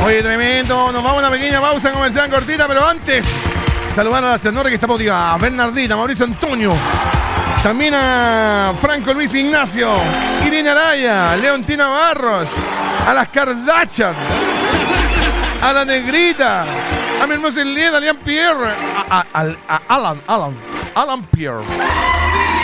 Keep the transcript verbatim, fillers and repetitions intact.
Oye, tremendo. Nos vamos a una pequeña pausa comercial cortita, pero antes, saludar a la Chanorra que está motivada. A Bernardita, Mauricio Antonio. También a Franco Luis Ignacio, Irina Araya, Leontina Barros, a las Kardashian, a la Negrita, a mi hermoso Elied, a Lian Pierre, a, a, a, a Alan, Alan, Alan Pierre.